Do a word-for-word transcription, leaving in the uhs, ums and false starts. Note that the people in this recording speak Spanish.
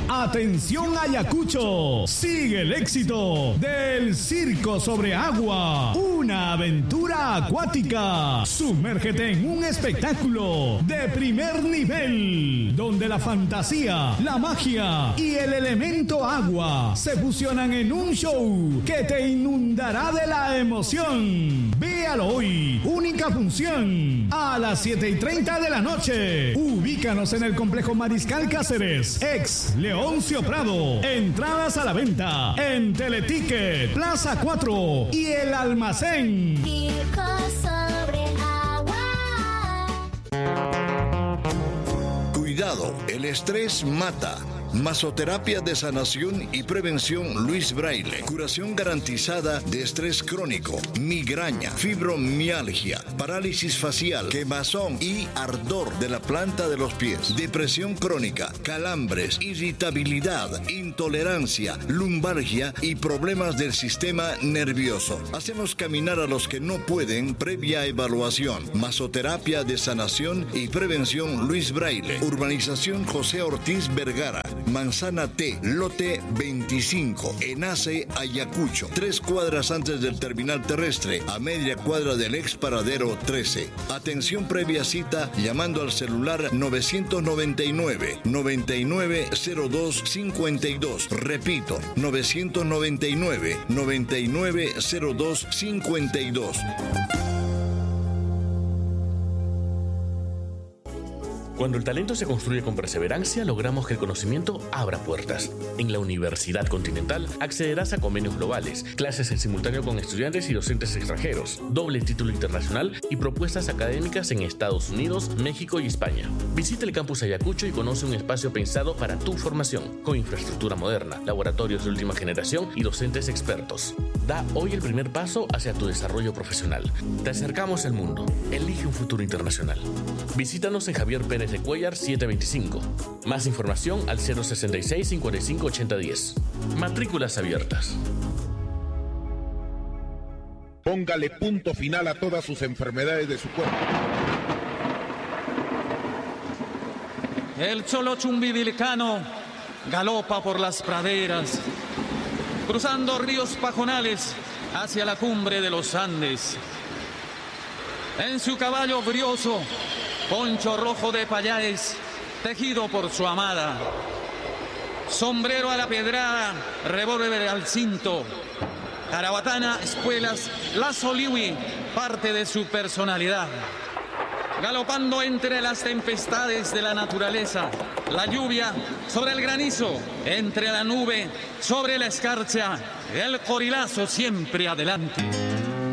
Atención Ayacucho, sigue el éxito del Circo sobre Agua, una aventura acuática. Sumérgete en un espectáculo de primer nivel, donde la fantasía, la magia y el elemento agua se fusionan en un show que te inundará de la emoción. Véalo hoy, única función, a las siete y treinta de la noche. Ubícanos en el Complejo Mariscal Cáceres, ex Leoncio Prado. Entradas a la venta en Teleticket, Plaza cuatro y El Almacén. Circo sobre agua. Cuidado, el estrés mata. Masoterapia de sanación y prevención Luis Braille. Curación garantizada de estrés crónico, migraña, fibromialgia, parálisis facial, quemazón y ardor de la planta de los pies. Depresión crónica, calambres, irritabilidad, intolerancia, lumbalgia y problemas del sistema nervioso. Hacemos caminar a los que no pueden previa evaluación. Masoterapia de sanación y prevención Luis Braille. Urbanización José Ortiz Vergara. Manzana T, lote veinticinco, Enace, Ayacucho. Tres cuadras antes del terminal terrestre, a media cuadra del ex paradero trece. Atención previa cita llamando al celular novecientos noventa y nueve, noventa y nueve cero dos cincuenta y dos. Repito, novecientos noventa y nueve, noventa y nueve cero dos cincuenta y dos. Cuando el talento se construye con perseverancia, logramos que el conocimiento abra puertas. En la Universidad Continental accederás a convenios globales, clases en simultáneo con estudiantes y docentes extranjeros, doble título internacional y propuestas académicas en Estados Unidos, México y España. Visita el campus Ayacucho y conoce un espacio pensado para tu formación, con infraestructura moderna, laboratorios de última generación y docentes expertos. Da hoy el primer paso hacia tu desarrollo profesional. Te acercamos al mundo. Elige un futuro internacional. Visítanos en Javier Pérez de Cuellar setecientos veinticinco. Más información al cero sesenta y seis, cincuenta y cinco, ochenta diez. Matrículas abiertas. Póngale punto final a todas sus enfermedades de su cuerpo. El cholo chumbivilcano galopa por las praderas, cruzando ríos pajonales hacia la cumbre de los Andes. En su caballo brioso, poncho rojo de payáes, tejido por su amada. Sombrero a la pedrada, revólver al cinto. Carabatana, espuelas, lazo liwi, parte de su personalidad. Galopando entre las tempestades de la naturaleza, la lluvia sobre el granizo, entre la nube, sobre la escarcha, el corilazo siempre adelante.